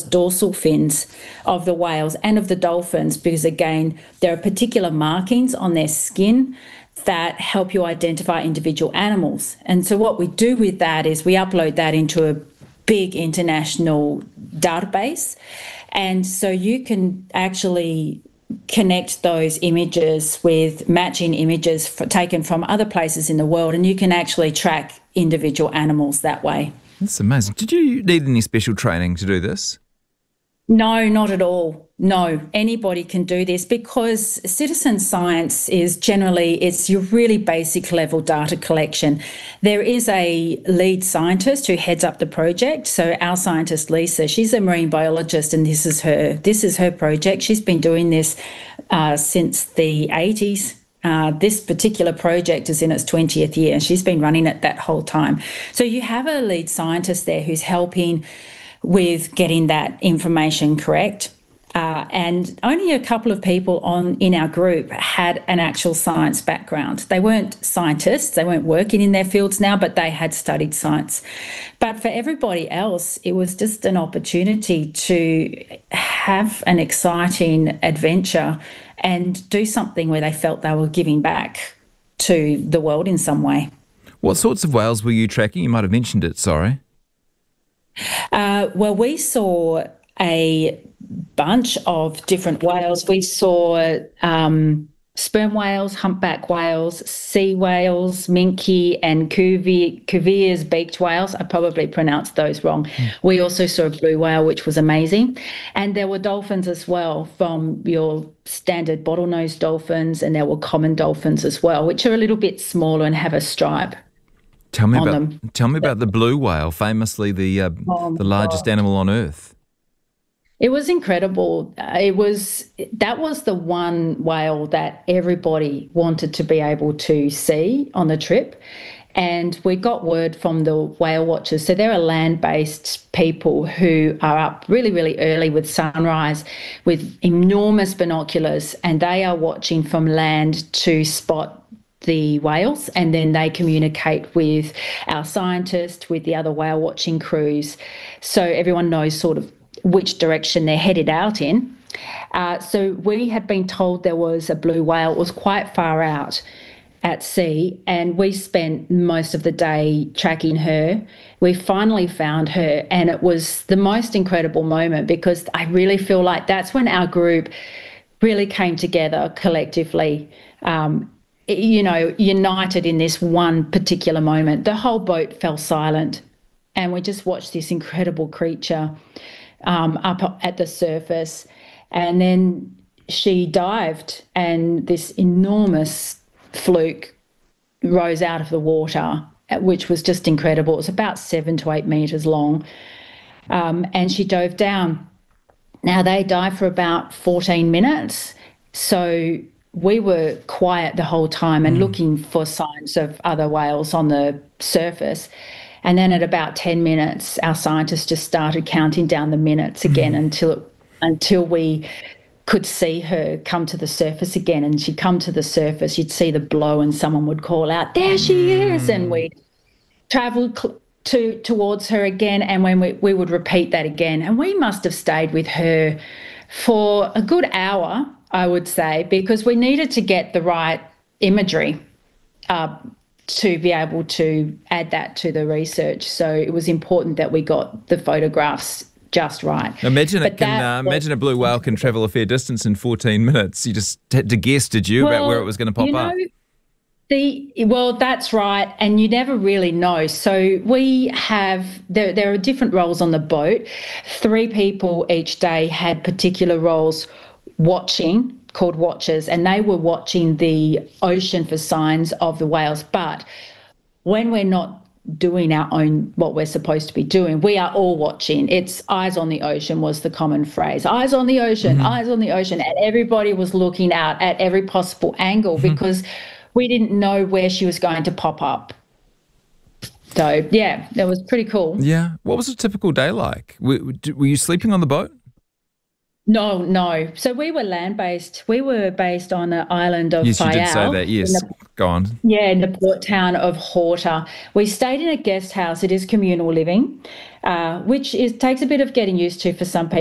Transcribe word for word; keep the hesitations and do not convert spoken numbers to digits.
dorsal fins of the whales and of the dolphins, because again, there are particular markings on their skin that help you identify individual animals. And so what we do with that is we upload that into a big international database. And so you can actually connect those images with matching images for, taken from other places in the world, and you can actually track individual animals that way. That's amazing. Did you need any special training to do this? No, not at all. No, anybody can do this, because citizen science is generally, it's your really basic level data collection. There is a lead scientist who heads up the project. So our scientist, Lisa, she's a marine biologist, and this is her, this is her project. She's been doing this uh, since the eighties. Uh, this particular project is in its twentieth year, and she's been running it that whole time. So you have a lead scientist there who's helping with getting that information correct. Uh, and only a couple of people on in our group had an actual science background. They weren't scientists, they weren't working in their fields now, but they had studied science. But for everybody else, it was just an opportunity to have an exciting adventure and do something where they felt they were giving back to the world in some way. What sorts of whales were you tracking? You might have mentioned it, sorry. Uh, well, we saw a bunch of different whales. We saw um, sperm whales, humpback whales, sea whales, minke and Cuvier, Cuvier's beaked whales. I probably pronounced those wrong. Mm. We also saw a blue whale, which was amazing. And there were dolphins as well, from your standard bottlenose dolphins, and there were common dolphins as well, which are a little bit smaller and have a stripe. Tell me about them. tell me about the blue whale, famously the uh, oh the largest God. animal on Earth. It was incredible. It was that was the one whale that everybody wanted to be able to see on the trip, and we got word from the whale watchers. So there are land-based people who are up really, really early with sunrise, with enormous binoculars, and they are watching from land to spot the whales, and then they communicate with our scientists, with the other whale watching crews, so everyone knows sort of which direction they're headed out in. Uh, so we had been told there was a blue whale. It was quite far out at sea, and we spent most of the day tracking her. We finally found her, and it was the most incredible moment, because I really feel like that's when our group really came together collectively, um, you know, united in this one particular moment. The whole boat fell silent, and we just watched this incredible creature um, up at the surface. And then she dived, and this enormous fluke rose out of the water, which was just incredible. It was about seven to eight metres long. Um, and she dove down. Now, they dive for about fourteen minutes. So we were quiet the whole time and mm. looking for signs of other whales on the surface. And then at about ten minutes, our scientists just started counting down the minutes again mm. until it, until we could see her come to the surface again. And she'd come to the surface, you'd see the blow, and someone would call out, "There she is!" And we travelled cl- to towards her again, and when we, we would repeat that again. And we must have stayed with her for a good hour, I would say, because we needed to get the right imagery uh, to be able to add that to the research. So it was important that we got the photographs just right. Imagine but it can. Uh, imagine a blue whale can travel a fair distance in fourteen minutes. You just had to guess, did you, well, about where it was going to pop you know, up? The, well, that's right, and you never really know. So we have, there, there are different roles on the boat. Three people each day had particular roles watching, called watchers, and they were watching the ocean for signs of the whales. But when we're not doing our own, what we're supposed to be doing, we are all watching. It's eyes on the ocean was the common phrase. Eyes on the ocean, mm-hmm. eyes on the ocean. And everybody was looking out at every possible angle mm-hmm. because we didn't know where she was going to pop up. So, yeah, that was pretty cool. Yeah. What was a typical day like? Were, were you sleeping on the boat? No, no. So we were land-based. We were based on the island of Yes, Fayal. you did say that, yes. The, Go on. Yeah, in the port town of Horta. We stayed in a guest house. It is communal living, uh, which is takes a bit of getting used to for some people.